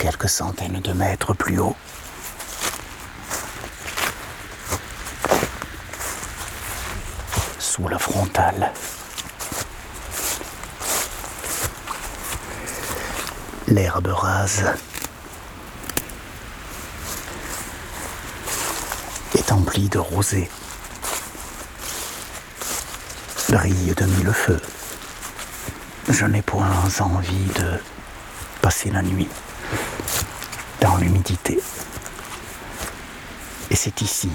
quelques centaines de mètres plus haut, sous la frontale, l'herbe rase est emplie de rosée, brille de mille feux. Je n'ai point envie de passer la nuit dans l'humidité. Et c'est ici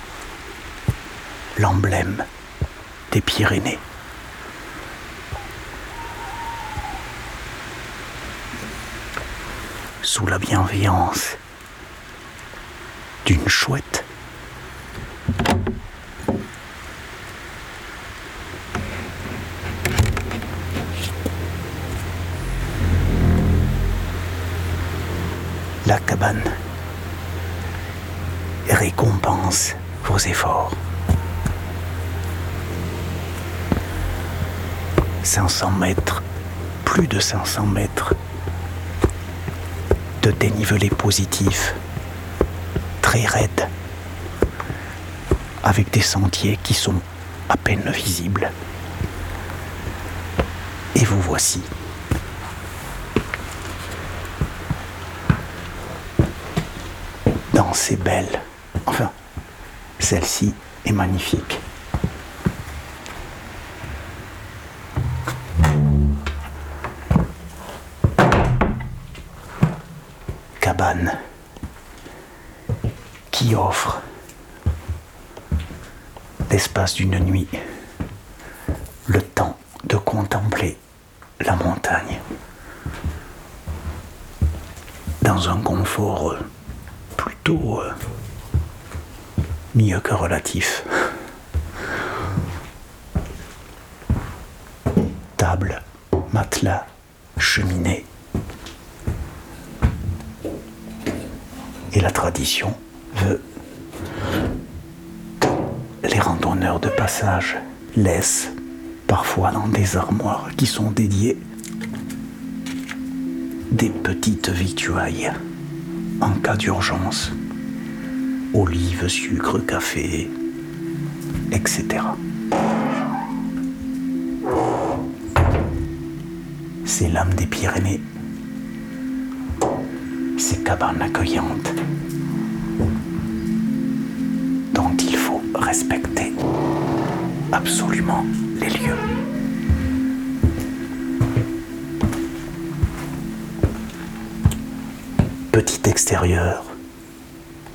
l'emblème des Pyrénées. Sous la bienveillance d'une chouette, la cabane récompense vos efforts. 500 mètres, plus de 500 mètres de dénivelé positif, très raide, avec des sentiers qui sont à peine visibles. Et vous voici. Dans ces belles, enfin, celle-ci est magnifique. Cabane qui offre l'espace d'une nuit, le temps de contempler la montagne dans un confort plutôt mieux que relatif. Table, matelas, cheminée. Et la tradition veut que les randonneurs de passage laissent, parfois dans des armoires qui sont dédiées, des petites victuailles en cas d'urgence. Olives, sucre, café, etc. C'est l'âme des Pyrénées. Ces cabanes accueillantes dont il faut respecter absolument les lieux. Petit extérieur